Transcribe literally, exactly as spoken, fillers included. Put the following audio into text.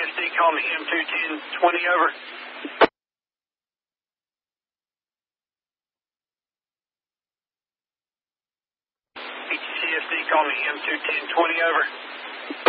S D, call me M two ten twenty, over. B T C S D, call me M two ten twenty, over.